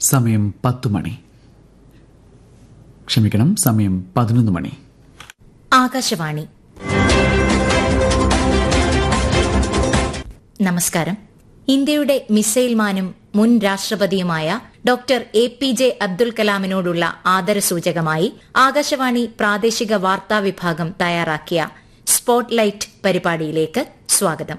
സമയം 10 മണി. ക്ഷമിക്കണം, സമയം 11 മണി. ആകാശവാണി. നമസ്കാരം. ഇന്ത്യയുടെ മിസൈൽ മാനും മുൻ രാഷ്ട്രപതിയുമായ ഡോക്ടർ APJ അബ്ദുൽ കലാമിനോടുള്ള ആദരസൂചകമായി ആകാശവാണി പ്രാദേശിക വാർത്താ വിഭാഗം തയ്യാറാക്കിയ സ്പോട്ട്ലൈറ്റ് പരിപാടിയിലേക്ക് സ്വാഗതം.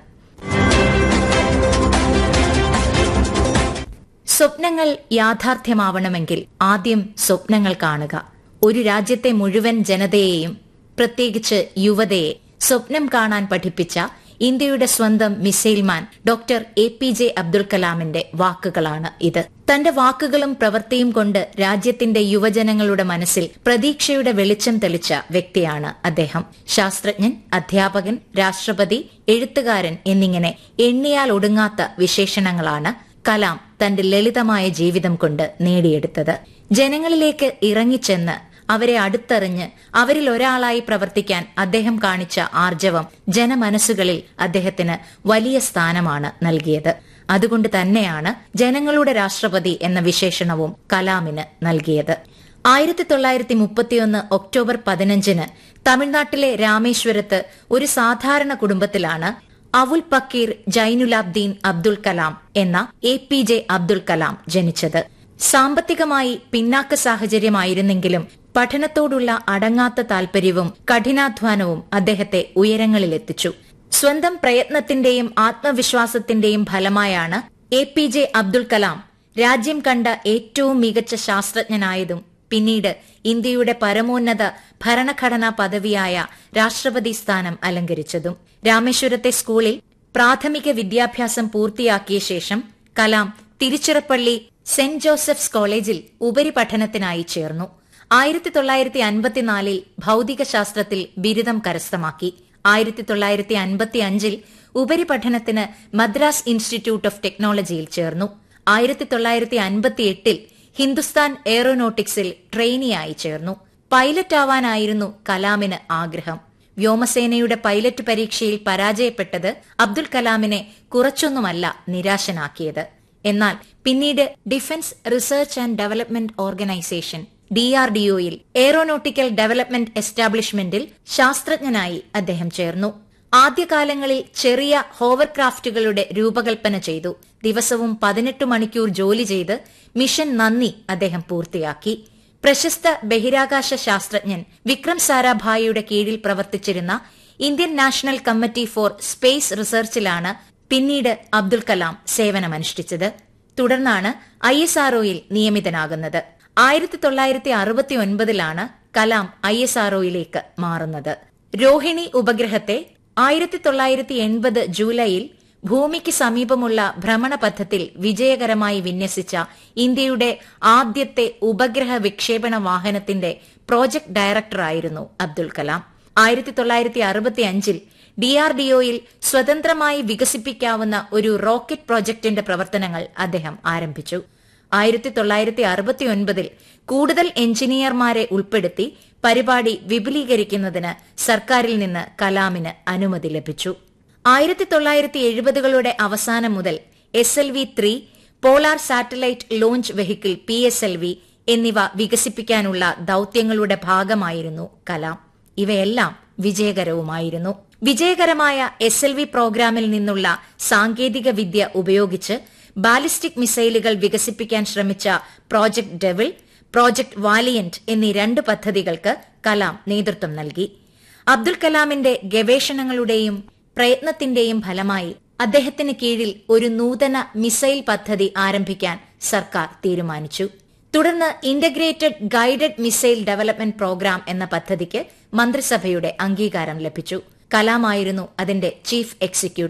സ്വപ്നങ്ങൾ യാഥാർത്ഥ്യമാവണമെങ്കിൽ ആദ്യം സ്വപ്നങ്ങൾ കാണുക. ഒരു രാജ്യത്തെ മുഴുവൻ ജനതയെയും, പ്രത്യേകിച്ച് യുവതയെ, സ്വപ്നം കാണാൻ പഠിപ്പിച്ച ഇന്ത്യയുടെ സ്വന്തം മിസൈൽമാൻ ഡോക്ടർ APJ അബ്ദുൽ കലാമിന്റെ വാക്കുകളാണ് ഇത്. തന്റെ വാക്കുകളും പ്രവൃത്തിയും കൊണ്ട് രാജ്യത്തിന്റെ യുവജനങ്ങളുടെ മനസ്സിൽ പ്രതീക്ഷയുടെ വെളിച്ചം തെളിച്ച വ്യക്തിയാണ് അദ്ദേഹം. ശാസ്ത്രജ്ഞൻ, അധ്യാപകൻ, രാഷ്ട്രപതി, എഴുത്തുകാരൻ എന്നിങ്ങനെ എണ്ണിയാൽ ഒടുങ്ങാത്ത വിശേഷണങ്ങളാണ് കലാം തന്റെ ലളിതമായ ജീവിതം കൊണ്ട് നേടിയെടുത്തത്. ജനങ്ങളിലേക്ക് ഇറങ്ങിച്ചെന്ന് അവരെ അടുത്തറിഞ്ഞ് അവരിൽ ഒരാളായി പ്രവർത്തിക്കാൻ അദ്ദേഹം കാണിച്ച ആർജവം ജനമനസ്സുകളിൽ അദ്ദേഹത്തിന് വലിയ സ്ഥാനമാണ് നൽകിയത്. അതുകൊണ്ട് തന്നെയാണ് ജനങ്ങളുടെ രാഷ്ട്രപതി എന്ന വിശേഷണവും കലാമിന് നൽകിയത്. 1931 ഒക്ടോബർ 15 തമിഴ്നാട്ടിലെ രാമേശ്വരത്ത് ഒരു സാധാരണ കുടുംബത്തിലാണ് അവുൽ പക്കീർ ജൈനുലാബ്ദീൻ അബ്ദുൽ കലാം എന്ന APJ അബ്ദുൽ കലാം ജനിച്ചത്. സാമ്പത്തികമായി പിന്നാക്ക സാഹചര്യമായിരുന്നെങ്കിലും പഠനത്തോടുള്ള അടങ്ങാത്ത താൽപര്യവും കഠിനാധ്വാനവും അദ്ദേഹത്തെ ഉയരങ്ങളിലെത്തിച്ചു. സ്വന്തം പ്രയത്നത്തിന്റെയും ആത്മവിശ്വാസത്തിന്റെയും ഫലമായാണ് APJ അബ്ദുൽ കലാം രാജ്യം കണ്ട ഏറ്റവും മികച്ച ശാസ്ത്രജ്ഞനായതും പിന്നീട് ഇന്ത്യയുടെ പരമോന്നത ഭരണഘടനാ പദവിയായ രാഷ്ട്രപതി സ്ഥാനം അലങ്കരിച്ചതും. രാമേശ്വരത്തെ സ്കൂളിൽ പ്രാഥമിക വിദ്യാഭ്യാസം പൂർത്തിയാക്കിയ ശേഷം കലാം തിരുച്ചിറപ്പള്ളി സെന്റ് ജോസഫ്സ് കോളേജിൽ ഉപരിപഠനത്തിനായി ചേർന്നു. 1954 ഭൌതികശാസ്ത്രത്തിൽ ബിരുദം കരസ്ഥമാക്കി. 1955 ഉപരിപഠനത്തിന് മദ്രാസ് ഇൻസ്റ്റിറ്റ്യൂട്ട് ഓഫ് ടെക്നോളജിയിൽ ചേർന്നു. 1958 ഹിന്ദുസ്ഥാൻ എയ്റോനോട്ടിക്സിൽ ട്രെയിനിയായി ചേർന്നു. പൈലറ്റ് ആവാനായിരുന്നു കലാമിന് ആഗ്രഹം. വ്യോമസേനയുടെ പൈലറ്റ് പരീക്ഷയിൽ പരാജയപ്പെട്ടത് അബ്ദുൽ കലാമിനെ കുറച്ചൊന്നുമല്ല നിരാശനാക്കിയത്. എന്നാൽ പിന്നീട് defence research and development organisation DRDOയിൽ aeronautical development എസ്റ്റാബ്ലിഷ്മെന്റിൽ ശാസ്ത്രജ്ഞനായി അദ്ദേഹം ചേർന്നു. ആദ്യകാലങ്ങളിൽ ചെറിയ ഹോവർക്രാഫ്റ്റുകളുടെ രൂപകൽപ്പന ചെയ്തു. ദിവസവും 18 മണിക്കൂർ ജോലി ചെയ്ത് മിഷൻ നന്ദി അദ്ദേഹം പൂർത്തിയാക്കി. പ്രശസ്ത ബഹിരാകാശ ശാസ്ത്രജ്ഞൻ വിക്രം സാരാഭായിയുടെ കീഴിൽ പ്രവർത്തിച്ചിരുന്ന Indian national committee for space റിസർച്ചിലാണ് പിന്നീട് അബ്ദുൽ കലാം സേവനമനുഷ്ഠിച്ചത്. തുടർന്നാണ് ISROയിൽ നിയമിതനാകുന്നത്. 1969 കലാം ISROയിലേക്ക് മാറുന്നത്. രോഹിണി ഉപഗ്രഹത്തെ 1980 ജൂലൈയിൽ ഭൂമിക്ക് സമീപമുള്ള ഭ്രമണപഥത്തിൽ വിജയകരമായി വിന്യസിച്ച ഇന്ത്യയുടെ ആദ്യത്തെ ഉപഗ്രഹ വിക്ഷേപണ വാഹനത്തിന്റെ പ്രോജക്ട് ഡയറക്ടറായിരുന്നു അബ്ദുൽ കലാം. 1965 DRDOയിൽ സ്വതന്ത്രമായി വികസിപ്പിക്കാവുന്ന ഒരു റോക്കറ്റ് പ്രോജക്ടിന്റെ പ്രവർത്തനങ്ങൾ അദ്ദേഹം ആരംഭിച്ചു. 1969 കൂടുതൽ എഞ്ചിനീയർമാരെ ഉൾപ്പെടുത്തി പരിപാടി വിപുലീകരിക്കുന്നതിന് സർക്കാരിൽ നിന്ന് കലാമിന് അനുമതി ലഭിച്ചു. 1970കളുടെ അവസാനം മുതൽ SLV-3, polar satellite launch vehicle PSLV എന്നിവ വികസിപ്പിക്കാനുള്ള ദൌത്യങ്ങളുടെ ഭാഗമായിരുന്നു കലാം. ഇവയെല്ലാം വിജയകരവുമായിരുന്നു. വിജയകരമായ SLV പ്രോഗ്രാമിൽ നിന്നുള്ള സാങ്കേതിക വിദ്യ ഉപയോഗിച്ച് ബാലിസ്റ്റിക് മിസൈലുകൾ വികസിപ്പിക്കാൻ ശ്രമിച്ച പ്രോജക്ട് ഡെവിൾ, പ്രോജക്ട് വാലിയന്റ് എന്നീ 2 പദ്ധതികൾക്ക് കലാം നേതൃത്വം നൽകി. അബ്ദുൽ കലാമിന്റെ ഗവേഷണങ്ങളുടെയും പ്രയത്നത്തിന്റെയും ഫലമായി അദ്ദേഹത്തിന് കീഴിൽ ഒരു നൂതന മിസൈൽ പദ്ധതി ആരംഭിക്കാൻ സർക്കാർ തീരുമാനിച്ചു. തുടർന്ന് integrated guided missile development programme എന്ന പദ്ധതിക്ക് മന്ത്രിസഭയുടെ അംഗീകാരം ലഭിച്ചു. കലാമായിരുന്നു അതിന്റെ ചീഫ് എക്സിക്യൂട്ടീവ്